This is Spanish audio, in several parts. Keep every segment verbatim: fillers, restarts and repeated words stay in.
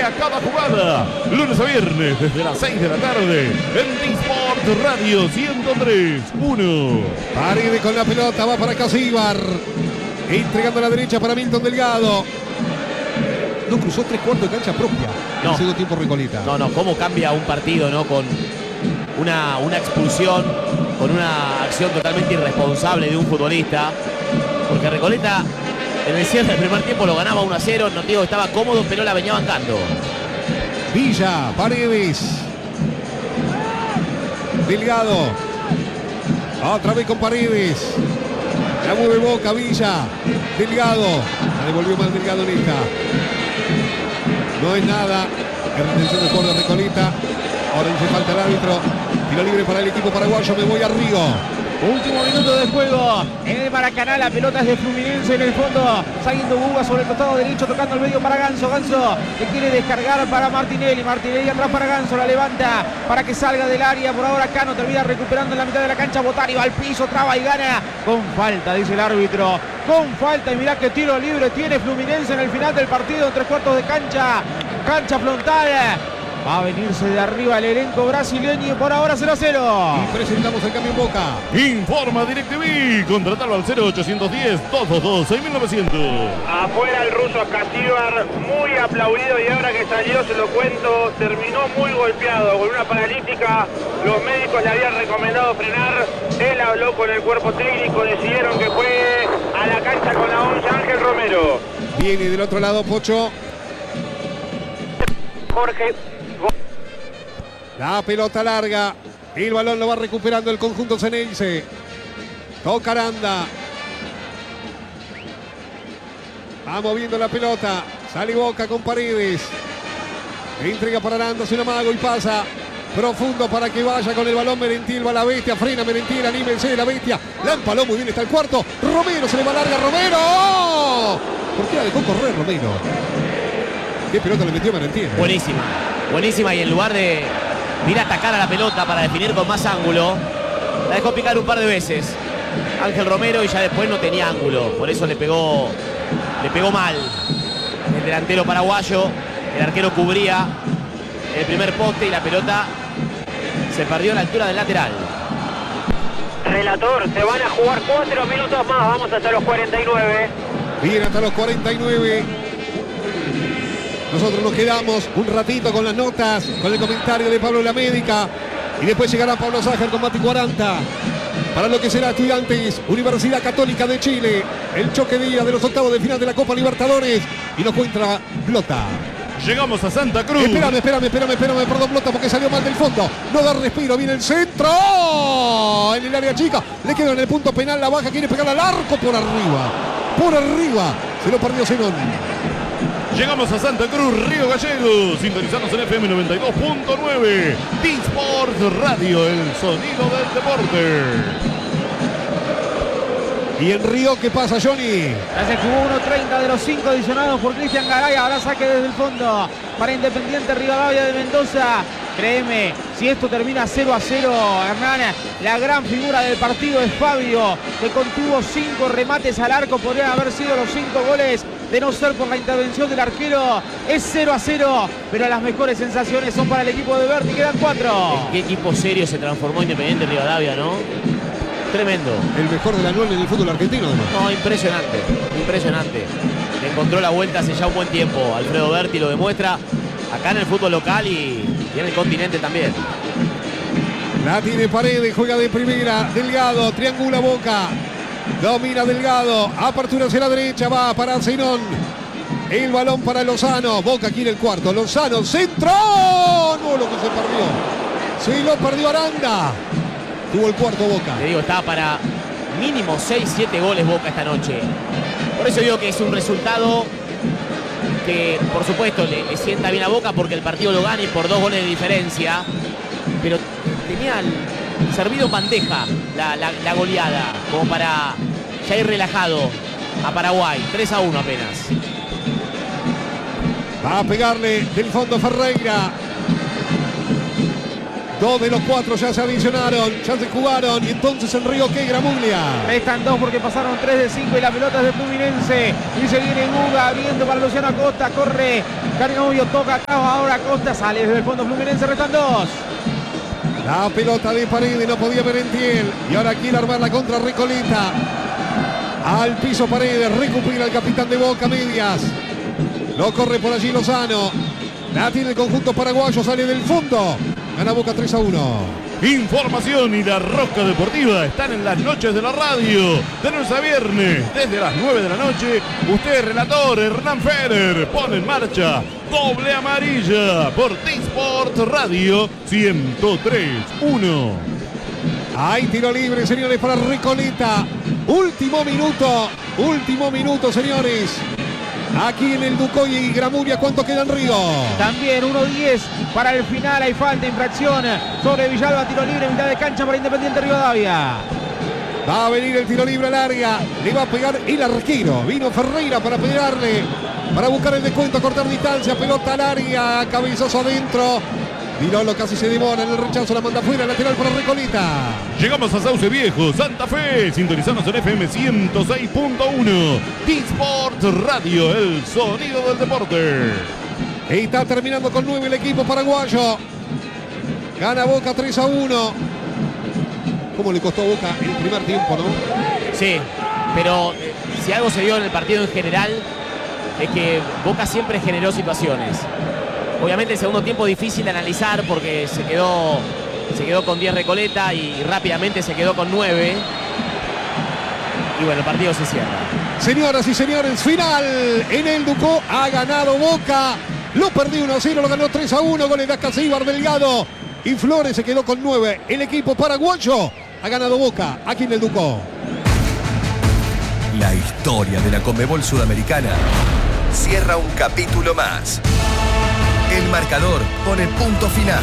a cada jugada. Lunes a viernes desde las seis de la tarde en T-Sport Radio ciento tres punto uno. Paredes con la pelota, va para Casíbar. Entregando a la derecha para Milton Delgado. No cruzó tres cuartos de cancha propia. No. En el segundo tiempo Recoleta. No, no, cómo cambia un partido, ¿no? Con una, una expulsión, con una acción totalmente irresponsable de un futbolista. Porque Recoleta en el cierre del primer tiempo lo ganaba uno a cero. No digo que estaba cómodo, pero la venía bancando. Villa, Paredes. Delgado. Otra vez con Paredes. La mueve Boca, Villa. Delgado. La devolvió más Delgado en esta. No es nada. Es retención del jugador de Recoleta. Ahora dice falta el árbitro. Tiro libre para el equipo paraguayo. Me voy a Rigo. Último minuto de juego en el Maracaná. La pelota es de Fluminense en el fondo. Saliendo Buga sobre el costado derecho, tocando el medio para Ganso. Ganso que quiere descargar para Martinelli. Martinelli atrás para Ganso. La levanta para que salga del área. Por ahora Cano termina recuperando en la mitad de la cancha. Botari va al piso, traba y gana. Con falta, dice el árbitro. Con falta. Y mirá que tiro libre tiene Fluminense en el final del partido. En tres cuartos de cancha. Cancha frontal. Va a venirse de arriba el elenco brasileño y por ahora cero a cero. Y presentamos el cambio en Boca. Informa DirecTV. Contratalo al cero ochocientos diez, doscientos veintidós, seis mil novecientos. Afuera el ruso Casíbar, muy aplaudido, y ahora que salió, se lo cuento, terminó muy golpeado con una paralítica. Los médicos le habían recomendado frenar. Él habló con el cuerpo técnico, decidieron que fue a la cancha con la once Ángel Romero. Viene del otro lado Pocho. Jorge. La pelota larga. El balón lo va recuperando el conjunto ceneice. Toca Aranda. Va moviendo la pelota. Sale Boca con Paredes. Entrega para Aranda, hace un amago y pasa. Profundo para que vaya con el balón Merentiel. Va la bestia. Frena Merentiel. Anímense de la bestia. La empaló muy bien. Está el cuarto. Romero se le va larga. Romero. ¿Por qué la dejó correr Romero? ¿Qué pelota le metió Merentiel? Buenísima. Buenísima. Y en lugar de ir a atacar a la pelota para definir con más ángulo, la dejó picar un par de veces Ángel Romero y ya después no tenía ángulo. Por eso le pegó, le pegó mal el delantero paraguayo. El arquero cubría el primer poste y la pelota se perdió a la altura del lateral. Relator, se van a jugar cuatro minutos más. Vamos hasta los cuarenta y nueve. Bien, hasta los cuarenta y nueve. Nosotros nos quedamos un ratito con las notas, con el comentario de Pablo La Médica. Y después llegará Pablo Sájar con Mati cuarenta. Para lo que será Estudiantes, Universidad Católica de Chile. El choque día de los octavos de final de la Copa Libertadores. Y nos cuenta Blota. Llegamos a Santa Cruz. Espérame, espérame, espérame, espérame, perdón, Blota, porque salió mal del fondo. No da respiro, viene el centro. En el área chica, le queda en el punto penal, la baja, quiere pegar al arco por arriba. Por arriba, se lo perdió Zenón. Llegamos a Santa Cruz, Río Gallegos. Sintonizamos en F M noventa y dos punto nueve. T-Sport Radio, el sonido del deporte. Y en Río, ¿qué pasa, Johnny? Ya se jugó uno treinta de los cinco adicionados por Cristian Garay. Ahora saque desde el fondo para Independiente Rivadavia de Mendoza. Créeme, si esto termina cero a cero, Hernán, la gran figura del partido es Fabio, que contuvo cinco remates al arco. Podrían haber sido los cinco goles de no ser por la intervención del arquero. Es cero a cero, pero las mejores sensaciones son para el equipo de Berti. Quedan cuatro. Qué equipo serio se transformó Independiente Rivadavia, ¿no? Tremendo. El mejor del anual en el fútbol argentino, además. No, impresionante, impresionante. Le encontró la vuelta hace ya un buen tiempo. Alfredo Berti lo demuestra acá en el fútbol local y, y en el continente también. La tiene Paredes, juega de primera. Delgado, triangula Boca. Domina Delgado. Apertura hacia la derecha, va para Zenón. El balón para Lozano. Boca quiere el cuarto. Lozano, centro. No, lo que se perdió. Se lo perdió Aranda. Tuvo el cuarto Boca. Le digo, estaba para mínimo seis siete goles Boca esta noche. Por eso digo que es un resultado que, por supuesto, le, le sienta bien a Boca porque el partido lo gana y por dos goles de diferencia. Pero tenía el, servido en bandeja la, la, la goleada, como para ya ir relajado a Paraguay. tres a uno apenas. Va a pegarle del fondo Ferreira. Dos de los cuatro ya se adicionaron, ya se jugaron. Y entonces en Río que Gramuglia. Están dos porque pasaron tres de cinco y la pelota es de Fluminense. Y se viene Guga abriendo para Luciano Acosta. Corre Canovio, toca acá. Ahora Acosta sale desde el fondo Fluminense. Restan dos. La pelota de Paredes, no podía Merentiel. Y ahora quiere armarla contra Recoleta. Al piso Paredes, recupera el capitán de Boca Medias. Lo corre por allí Lozano. La tiene el conjunto paraguayo, sale del fondo. Gana Boca tres a uno. Información y la Rosca Deportiva están en las noches de la radio. De lunes a viernes, desde las nueve de la noche. Usted, relator Hernán Feller, pone en marcha Doble Amarilla por T-Sport Radio ciento tres uno. Hay tiro libre, señores, para Recoleta. Último minuto, último minuto, señores. Aquí en el Ducoy y Gramuglia, ¿cuánto queda en Río? También uno diez para el final. Hay falta, infracción sobre Villalba. Tiro libre, mitad de cancha para Independiente Rivadavia. Va a venir el tiro libre larga. Le va a pegar el arquero. Vino Ferreira para pegarle, para buscar el descuento, cortar distancia. Pelota al área, cabezazo adentro. Virolo casi se demora en el rechazo, la manda afuera, lateral para Recoleta. Llegamos a Sauce Viejo, Santa Fe, sintonizamos en F M ciento seis punto uno. T-Sport Radio, el sonido del deporte. Está terminando con nueve el equipo paraguayo. Gana Boca tres a uno. ¿Cómo le costó a Boca el primer tiempo, no? Sí, pero si algo se vio en el partido en general es que Boca siempre generó situaciones. Obviamente el segundo tiempo difícil de analizar porque se quedó, se quedó con diez Recoleta y rápidamente se quedó con nueve. Y bueno, el partido se cierra. Señoras y señores, final en el Ducó. Ha ganado Boca. Lo perdió uno a cero, lo ganó tres a uno. Goles de Acacíbar, Delgado y Flores se quedó con nueve. El equipo paraguayo ha ganado Boca aquí en el Ducó. La historia de la Conmebol Sudamericana cierra un capítulo más. El marcador pone punto final.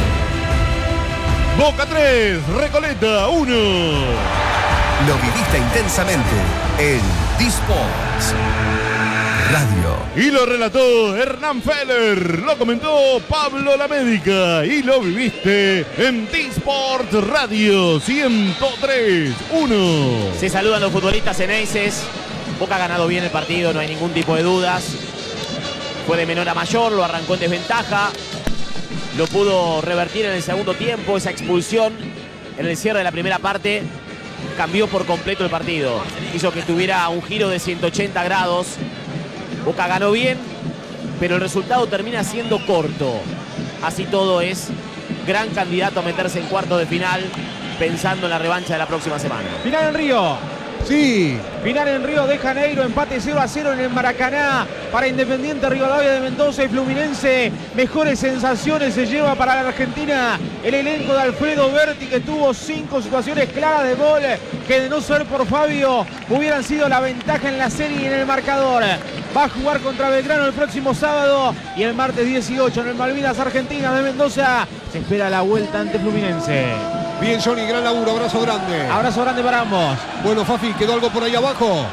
Boca tres, Recoleta uno. Lo viviste intensamente en T-Sports Radio. Y lo relató Hernán Feller, lo comentó Pablo La Médica y lo viviste en T-Sport Radio ciento tres uno. Se saludan los futbolistas eneises. Boca ha ganado bien el partido, no hay ningún tipo de dudas. Fue de menor a mayor, lo arrancó en desventaja. Lo pudo revertir en el segundo tiempo. Esa expulsión en el cierre de la primera parte cambió por completo el partido. Hizo que tuviera un giro de ciento ochenta grados. Boca ganó bien, pero el resultado termina siendo corto. Así todo es gran candidato a meterse en cuartos de final, pensando en la revancha de la próxima semana. Final en Río. Sí. Final en Río de Janeiro, empate cero a cero en el Maracaná para Independiente Rivadavia de Mendoza y Fluminense. Mejores sensaciones se lleva para la Argentina el elenco de Alfredo Berti, que tuvo cinco situaciones claras de gol que, de no ser por Fabio, hubieran sido la ventaja en la serie y en el marcador. Va a jugar contra Belgrano el próximo sábado y el martes dieciocho en el Malvinas Argentina de Mendoza se espera la vuelta ante Fluminense. Bien, Johnny, gran laburo, abrazo grande. Abrazo grande para ambos. Bueno, Fafi, ¿quedó algo por ahí abajo?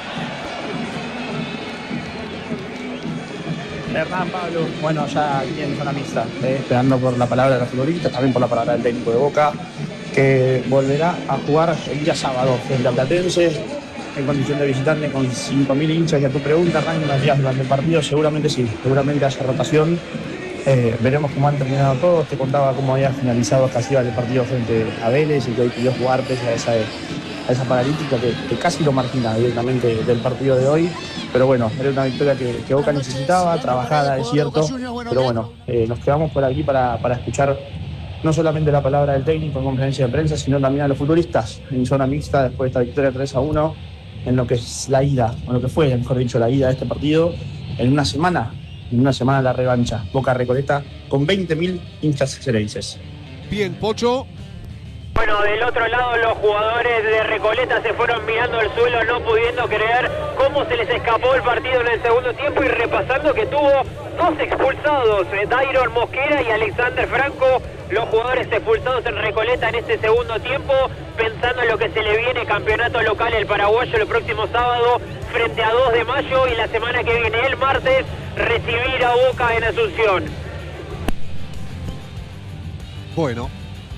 Hernán, Pablo, bueno, ya aquí en zona mixta, eh, esperando por la palabra de los futbolistas, también por la palabra del técnico de Boca, que volverá a jugar el día sábado frente a Platense, en condición de visitante con cinco mil hinchas. Y a tu pregunta, Hernán, unos días durante el partido, seguramente sí, seguramente haya rotación. Eh, veremos cómo han terminado todos. Te contaba cómo había finalizado Casíbar el partido frente a Vélez y que hoy pidió jugar pese a esa, a esa paralítica que, que casi lo margina directamente del partido de hoy. Pero bueno, era una victoria que, que Boca necesitaba, trabajada, es cierto. Pero bueno, eh, nos quedamos por aquí para, para escuchar no solamente la palabra del técnico en conferencia de prensa, sino también a los futbolistas en zona mixta después de esta victoria tres a uno, en lo que es la ida, o lo que fue, mejor dicho, la ida de este partido, en una semana. En una semana la revancha, Boca Recoleta, con veinte mil hinchas xereises. Bien, Pocho. Bueno, del otro lado los jugadores de Recoleta se fueron mirando al suelo, no pudiendo creer cómo se les escapó el partido en el segundo tiempo y repasando que tuvo dos expulsados, Dairon Mosquera y Alexander Franco, los jugadores expulsados en Recoleta en este segundo tiempo, pensando en lo que se le viene campeonato local el paraguayo el próximo sábado frente a dos de mayo y la semana que viene, el martes, recibir a Boca en Asunción. Bueno.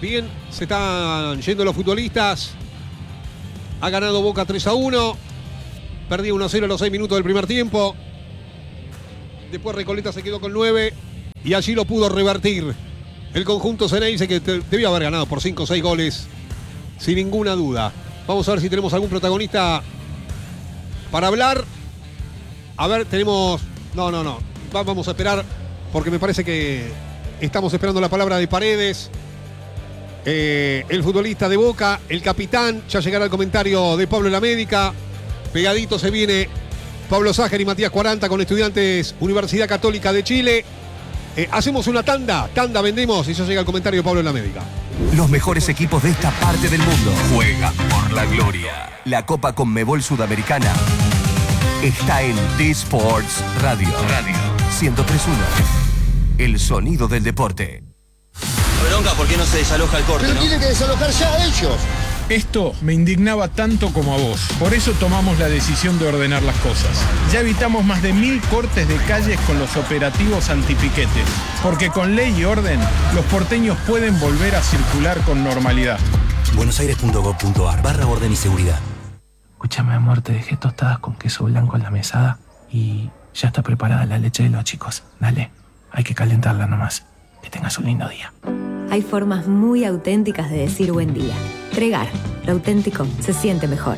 Bien, se están yendo los futbolistas. Ha ganado Boca tres a uno. Perdía uno a cero a los seis minutos del primer tiempo. Después Recoleta se quedó con nueve. Y allí lo pudo revertir el conjunto Ceneice, que debió haber ganado por cinco o seis goles. Sin ninguna duda. Vamos a ver si tenemos algún protagonista para hablar. A ver, tenemos... No, no, no. Vamos a esperar porque me parece que estamos esperando la palabra de Paredes. Eh, el futbolista de Boca, el capitán. Ya llegará el comentario de Pablo Lamédica. Pegadito se viene Pablo Ságer y Matías Cuaranta con Estudiantes Universidad Católica de Chile. Eh, hacemos una tanda, tanda vendemos y ya llega el comentario de Pablo Lamédica. Los mejores equipos de esta parte del mundo juegan por la gloria. La Copa Conmebol Sudamericana está en D-Sports Radio. Radio ciento tres punto uno. El sonido del deporte. Bronca, ¿por qué no se desaloja el corte? Pero ¿no? tienen que desalojar ya ellos. Esto me indignaba tanto como a vos. Por eso tomamos la decisión de ordenar las cosas. Ya evitamos más de mil cortes de calles con los operativos antipiquetes. Porque con ley y orden, los porteños pueden volver a circular con normalidad. buenosaires punto gov punto ar barra orden y seguridad. Escúchame, amor, te dejé tostadas con queso blanco en la mesada y ya está preparada la leche de los chicos. Dale, hay que calentarla nomás. Que tengas un lindo día. Hay formas muy auténticas de decir buen día. Tregar, lo auténtico se siente mejor.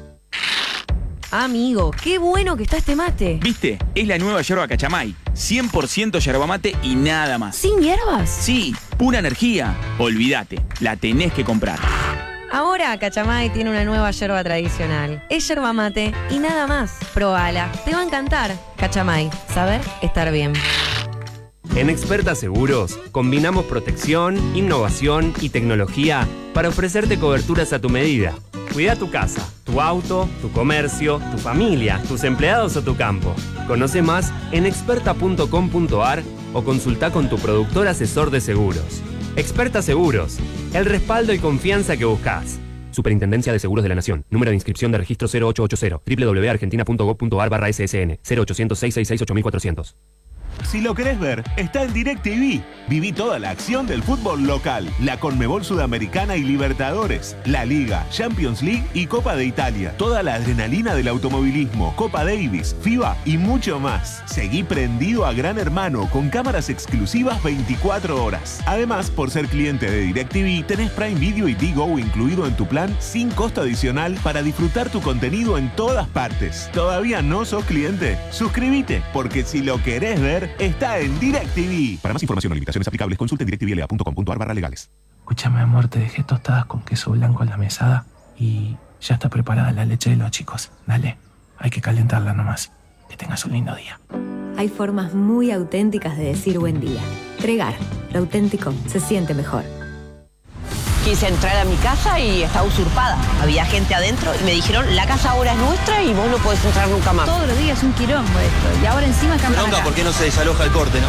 Amigo, qué bueno que está este mate. ¿Viste? Es la nueva yerba Cachamay. cien por ciento yerba mate y nada más. ¿Sin hierbas? Sí, pura energía. Olvídate, la tenés que comprar. Ahora Cachamay tiene una nueva yerba tradicional. Es yerba mate y nada más. Probala, te va a encantar. Cachamay, saber estar bien. En Experta Seguros, combinamos protección, innovación y tecnología para ofrecerte coberturas a tu medida. Cuida tu casa, tu auto, tu comercio, tu familia, tus empleados o tu campo. Conoce más en experta punto com punto ar o consulta con tu productor asesor de seguros. Experta Seguros, el respaldo y confianza que buscas. Superintendencia de Seguros de la Nación. Número de inscripción de registro cero ocho ocho cero. doble u doble u doble u punto argentina punto gov punto ar barra ese ese ene. cero ochocientos, seiscientos sesenta y seis, ocho mil cuatrocientos. Si lo querés ver, está en DirecTV. Viví toda la acción del fútbol local, la Conmebol Sudamericana y Libertadores, la Liga, Champions League y Copa de Italia. Toda la adrenalina del automovilismo, Copa Davis, FIBA y mucho más. Seguí prendido a Gran Hermano con cámaras exclusivas veinticuatro horas. Además, por ser cliente de DirecTV, tenés Prime Video y Digo incluido en tu plan sin costo adicional para disfrutar tu contenido en todas partes. ¿Todavía no sos cliente? Suscríbete, porque si lo querés ver, está en DirecTV. Para más información o limitaciones aplicables, consulte directvla punto com punto ar barra legales. Escúchame, amor, te dejé tostadas con queso blanco en la mesada y ya está preparada la leche de los chicos. Dale, hay que calentarla nomás. Que tengas un lindo día. Hay formas muy auténticas de decir buen día. Tregar, lo auténtico se siente mejor. Quise entrar a mi casa y estaba usurpada. Había gente adentro y me dijeron, la casa ahora es nuestra y vos no podés entrar nunca más. Todos los días es un quilombo esto. Y ahora encima cambian Bronca, ¿por qué no se desaloja el corte, no?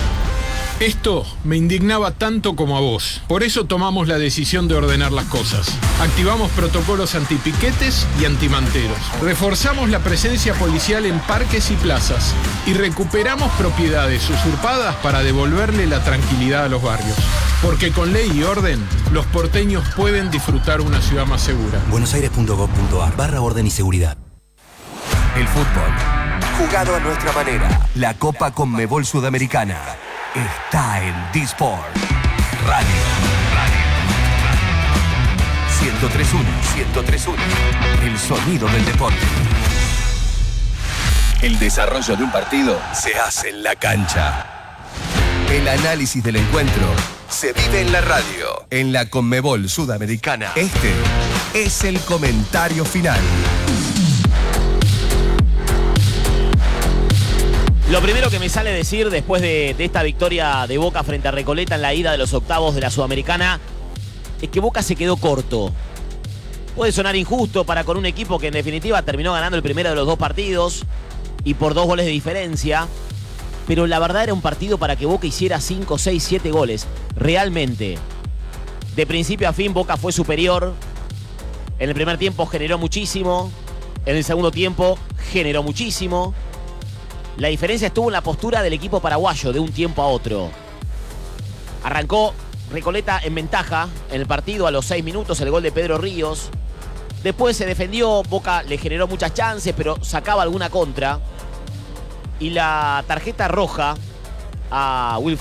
Esto me indignaba tanto como a vos. Por eso tomamos la decisión de ordenar las cosas. Activamos protocolos antipiquetes y antimanteros. Reforzamos la presencia policial en parques y plazas. Y recuperamos propiedades usurpadas para devolverle la tranquilidad a los barrios. Porque con ley y orden, los porteños pueden disfrutar una ciudad más segura. buenosaires punto gov punto ar barra orden y seguridad. El fútbol, jugado a nuestra manera. La Copa Conmebol Sudamericana está en D-Sport Radio. Radio. ciento tres punto uno. ciento tres punto uno. El sonido del deporte. El desarrollo de un partido se hace en la cancha. El análisis del encuentro se vive en la radio, en la Conmebol Sudamericana. Este es el comentario final. Lo primero que me sale decir después de, de esta victoria de Boca frente a Recoleta en la ida de los octavos de la Sudamericana es que Boca se quedó corto. Puede sonar injusto para con un equipo que en definitiva terminó ganando el primero de los dos partidos y por dos goles de diferencia, pero la verdad era un partido para que Boca hiciera cinco, seis, siete goles. Realmente, de principio a fin Boca fue superior. En el primer tiempo generó muchísimo, en el segundo tiempo generó muchísimo. La diferencia estuvo en la postura del equipo paraguayo de un tiempo a otro. Arrancó Recoleta en ventaja en el partido a los seis minutos, el gol de Pedro Ríos. Después se defendió, Boca le generó muchas chances, pero sacaba alguna contra. Y la tarjeta roja a Wilfredo